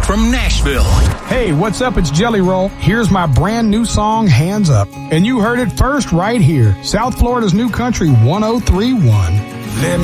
from Nashville. Hey, what's up? It's Jelly Roll. Here's my brand new song, Hands Up. And you heard it first right here. South Florida's New Country 1031. Let me